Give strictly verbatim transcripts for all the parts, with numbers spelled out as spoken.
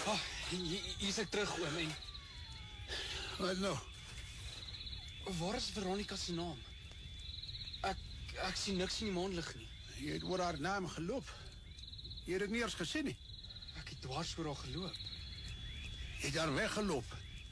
Oh, hier is ek terug, oom, en... Wat nou? Waar is Veronica se naam? Ek, ek sien niks in die maanlig nie. Jy het oor haar naam geloop. Jy het het nie eers gesien nie. Ek het dwars oor haar geloop. Jy het daar weggeloop.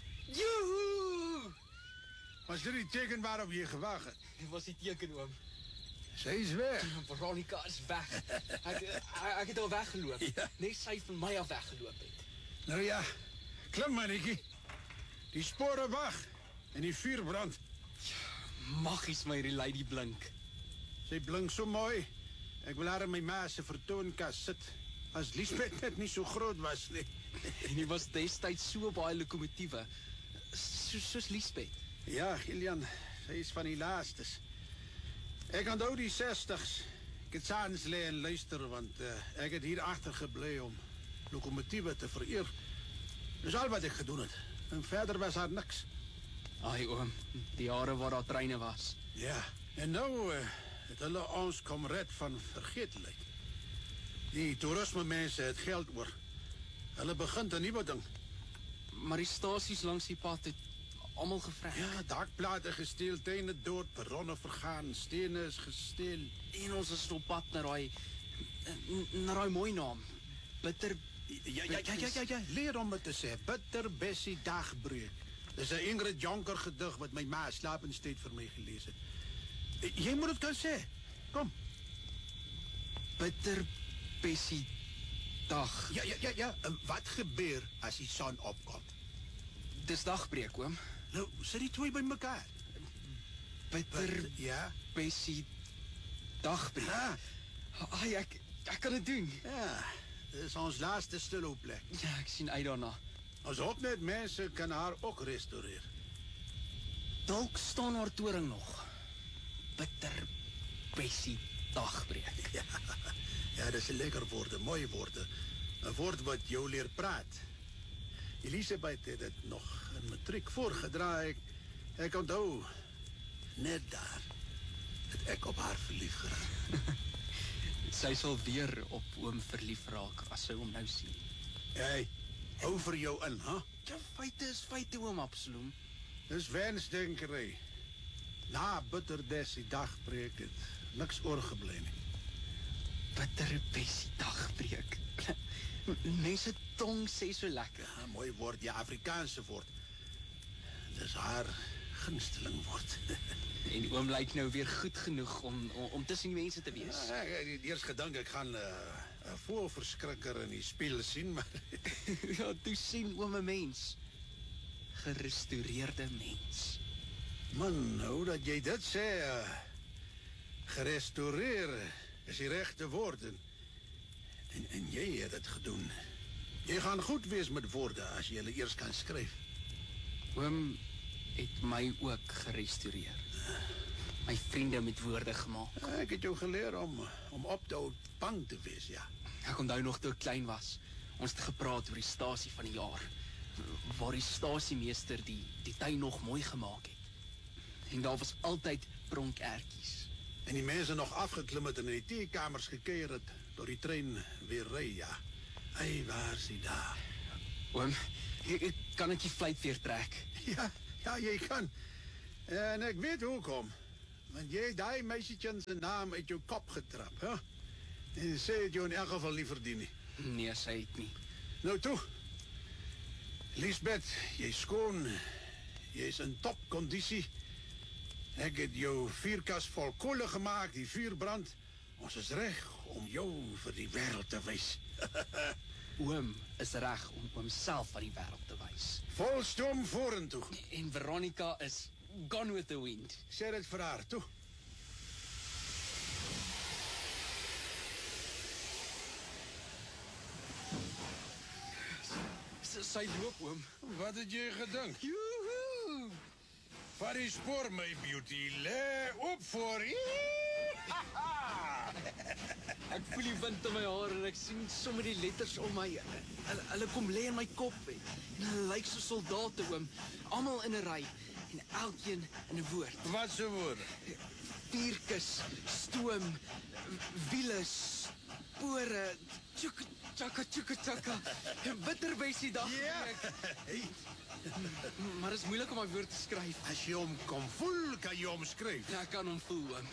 Joehoe! Was dit die teken waarop jy gewag het? Dit was die teken, oom. Sy is weg. Veronica is weg. Ek, ek, ek het al weggeloop. Ja. Net sy van my af weggeloop het. Nou ja, klim mannetjie. Die spore wag en die vuur brand. Magies my Lady blink. Sy blink so mooi. Ek wil haar in my ma se vertoonkas sit. As Liesbeth net nie so groot was nie. En die was destyds so baie lokomotiewe. So, soos Liesbeth. Ja, Gillian, sy is van die laastes. Ek onthou die sestigs. Ek het saans lê en luister, want uh, ek het hier agtergebly om lokomotiewe te vereer. Dis al wat ek gedoen het. En verder was daar niks. Ai oom, die jare waar daar treine was. Ja, en nou uh, het hulle ons kom red van vergetelheid. Die toerisme mense het geld oor. Hulle begin 'n nuwe ding. Maar die stasies langs die pad het almal gevra. Ja, dakplate gesteel, tuine dood, perronne vergaan, stene is gesteel. En ons is op pad na daai na daai mooi naam. Bitter Ja, ja, ja, ja, ja, ja. Leer om het te sê. Bitter Bessie Dagbreek. Dis 'n Ingrid Jonker gedig wat my ma slapensteed vir my gelees het. Jy moet dit kan sê. Kom. Bitter Bessie dag. Ja, ja, ja, ja. En wat gebeur as die son opkom? Dis dagbreek, oom. Nou, sit die twee by mekaar. Bitter Wat, ja? Bessie dagbreek. Ja. Ai, ek ek kan dit doen. Ja. Dis ons laaste stilhouplek. Ja, ek sien uit daarna. Ons hoop net mense kan haar ook restaureer. Dalk staan haar toring nog. Bitter Bessie dagbreek. Ja, ja, dis 'n lekker woord, 'n mooi woord. 'n Woord wat jou leer praat. Elisabeth het dit nog in matriek voorgedra. Ek, ek onthou, net daar het ek op haar verlief geraak. Sy sal weer op oom verlief raak as sy hom nou sien. Hey, hou vir jou in, hè? Ja, feite is feite, oom Absalom. Dis wensdenkery. Na bitter Bessie dagbreek het niks oorgebly nie. Bitter Bessie dagbreek. Mense tong sê so lekker. Ja, mooi woord, ja, Afrikaanse woord. Dis haar gunsteling woord. En die oom lyk nou weer goed genoeg om, om, om tussen die mense te wees. Ja, ek het eers gedink ek gaan 'n uh, voelverskrikker in die spieël sien, maar Ja, toe sien oom 'n mens. Gerestoreerde mens. man, nou dat jy dit sê, uh, gerestaureer is die regte woord. En, en, en jy het dit gedoen. Jy gaan goed wees met woorde as jy hulle eers kan skryf. Oom het my ook gerestoreer. My vriende met woorde gemaak. Ja, ek het jou geleer om, om op te hou bang te wees, ja. Ek onthou nog toe ek klein was. Ons het gepraat oor die stasie van die jaar. Waar die stasiemeester die, die tuin nog mooi gemaak het. En daar was altyd pronkertjies. En die mense nog afgeklim het en in die teekamers gekuier het, door die trein weer ry, ja. Hey, waar is die daar? Oom, ek, ek kan ek die fluit weer trek? Ja, ja, jy kan. En ek weet hoekom. Want jy het die meisietjie se naam uit jou kop getrap, hè? En sê het jou in elk geval nie verdien nie. Nee, sy het nie. Nou toe. Liesbeth, jy skoon. Jy's in topkondisie. Ek het jou vuurkas vol kolle gemaak, die vuur brand. Ons is reg om jou vir die wêreld te wys. Oom is reg om homself aan die wêreld te wys. Vol stoom vorentoe. En Veronica is gone with the wind. Sê dit vir haar, toe. S sy loop, oom. Wat het jy gedink? Joehoe! Vat die spoor, my beauty. Lê op voor. Ek voel die wind in my hare en ek sien sommer die letters om my. Hulle, hulle kom lê in my kop en, en hulle lyk so soldate, oom. Almal in 'n ry en elkeen in 'n woord. Wat se woorde? Vuurkus, stoom, wiele, spore. Chaka chaka chaka. Bitterwysie dag. Ja. Ek. Maar dit is moeilik om my woord te skryf. As jy hom kon voel, kan jy hom skryf. Ja, ek kan hom voel, oom.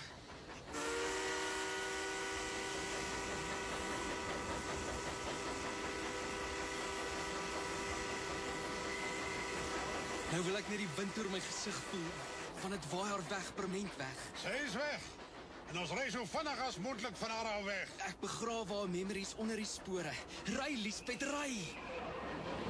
Nou wil ek net die wind oor my gesig voel. Van dit waai haar weg, permanent weg. Sy is weg. En ons ry so vinnig as moontlik van haar af weg. Ek begrawe haar memories onder die spore. Ry, Liesbeth, ry!